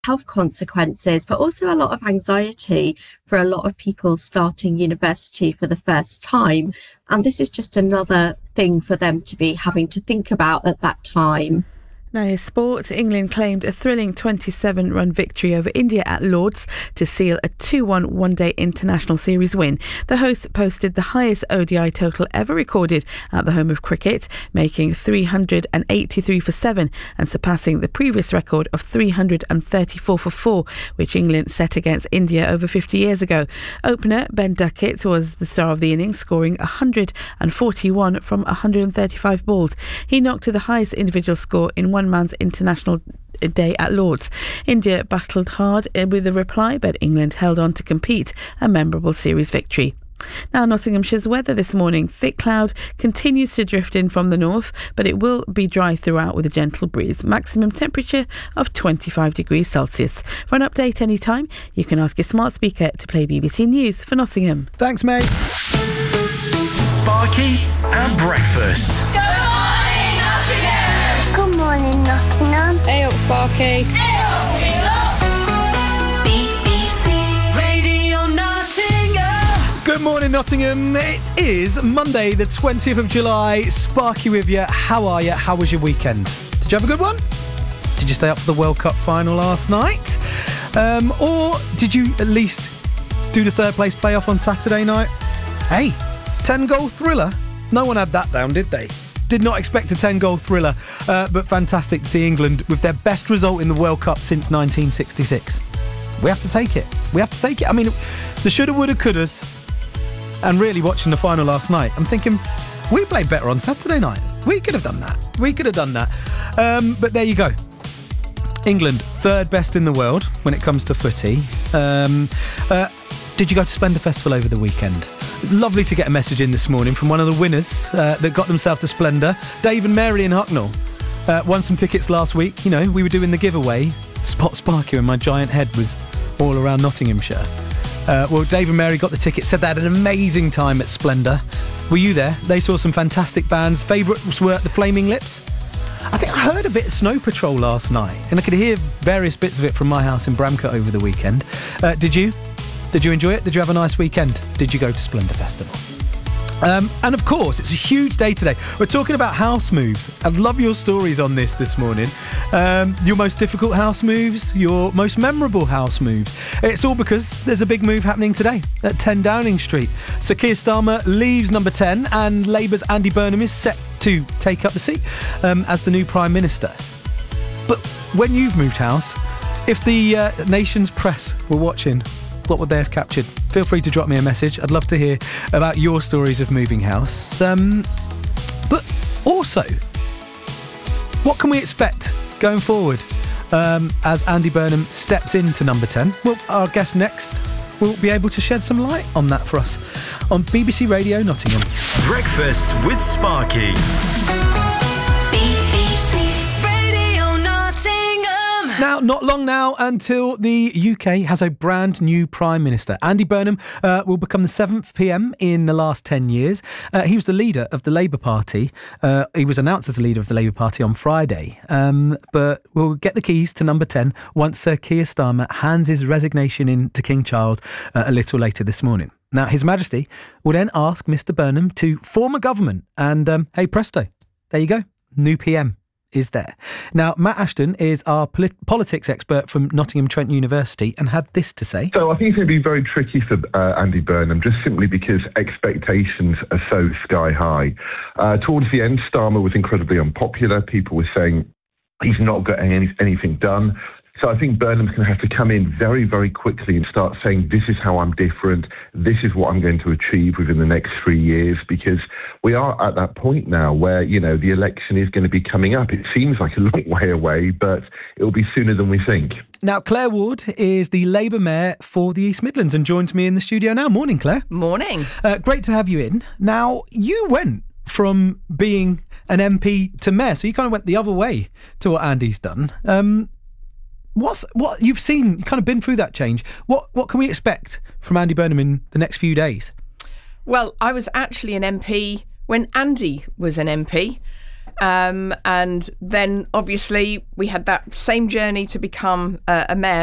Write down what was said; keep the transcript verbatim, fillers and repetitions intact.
health consequences, but also a lot of anxiety for a lot of people starting university for the first time. And this is just another thing for them to be having to think about at that time. Now, in sport, England claimed a thrilling twenty-seven run victory over India at Lord's to seal a two one one-day international series win. The hosts posted the highest O D I total ever recorded at the home of cricket, making three hundred eighty-three for seven and surpassing the previous record of three hundred thirty-four for four, which England set against India over fifty years ago. Opener Ben Duckett was the star of the innings, scoring one hundred forty-one from one hundred thirty-five balls. He knocked to the highest individual score in one man's international day at Lord's. India battled hard with a reply, but England held on to compete, a memorable series victory. Now, Nottinghamshire's weather this morning. Thick cloud continues to drift in from the north, but it will be dry throughout with a gentle breeze. Maximum temperature of twenty-five degrees Celsius. For an update anytime, you can ask your smart speaker to play B B C News for Nottingham. Thanks, mate. Sparky and Breakfast. Good morning, Nottingham. Hey up, Sparky. Hey up, B B C Radio Nottingham. Good morning, Nottingham. It is Monday, the twentieth of July. Sparky with you. How are you? How was your weekend? Did you have a good one? Did you stay up for the World Cup final last night? Um, or did you at least do the third place playoff on Saturday night? Hey, ten goal thriller. No one had that down, did they? Did not expect a ten goal thriller, uh, but fantastic to see England with their best result in the World Cup since nineteen sixty-six. We have to take it. We have to take it. I mean, the shoulda, woulda, couldas, and really watching the final last night, I'm thinking, we played better on Saturday night. We could have done that. We could have done that. Um, but there you go. England, third best in the world when it comes to footy. Um, uh, did you go to Splendour Festival over the weekend? Lovely to get a message in this morning from one of the winners uh, that got themselves to Splendour. Dave and Mary in Hucknall uh, won some tickets last week. You know, we were doing the giveaway. Spot Sparky and my giant head was all around Nottinghamshire. Uh, well, Dave and Mary got the tickets, said they had an amazing time at Splendour. Were you there? They saw some fantastic bands. Favourites were The Flaming Lips. I think I heard a bit of Snow Patrol last night, and I could hear various bits of it from my house in Bramcote over the weekend. Uh, did you? Did you enjoy it? Did you have a nice weekend? Did you go to Splendour Festival? Um, and of course, it's a huge day today. We're talking about house moves. I'd love your stories on this this morning. Um, your most difficult house moves, your most memorable house moves. It's all because there's a big move happening today at ten Downing Street. So Keir Starmer leaves number ten and Labour's Andy Burnham is set to take up the seat um, as the new Prime Minister. But when you've moved house, if the uh, nation's press were watching, what would they have captured? Feel free to drop me a message. I'd love to hear about your stories of moving house. Um, but also, what can we expect going forward um, as Andy Burnham steps into number ten? Well, our guest next will be able to shed some light on that for us on B B C Radio Nottingham. Breakfast with Sparky. Now, not long now until the U K has a brand new Prime Minister. Andy Burnham uh, will become the seventh P M in the last ten years. Uh, he was the leader of the Labour Party. Uh, he was announced as the leader of the Labour Party on Friday. Um, but we'll get the keys to number ten once Sir Keir Starmer hands his resignation in to King Charles uh, a little later this morning. Now, His Majesty will then ask Mr Burnham to form a government. And um, hey, presto, there you go. New P M is there. Now, Matt Ashton is our polit- politics expert from Nottingham Trent University and had this to say. So I think it's going to be very tricky for uh, Andy Burnham, just simply because expectations are so sky high. Uh, towards the end, Starmer was incredibly unpopular. People were saying he's not got any, anything done. So I think Burnham's going to have to come in very, very quickly and start saying, this is how I'm different. This is what I'm going to achieve within the next three years, because we are at that point now where, you know, the election is going to be coming up. It seems like a long way away, but it'll be sooner than we think. Now, Claire Ward is the Labour Mayor for the East Midlands and joins me in the studio now. Morning, Claire. Morning. Uh, great to have you in. Now, you went from being an M P to Mayor, so you kind of went the other way to what Andy's done. Um, What's what you've seen? You kind of been through that change. What what can we expect from Andy Burnham in the next few days? Well, I was actually an M P when Andy was an M P. Um, and then obviously we had that same journey to become uh, a mayor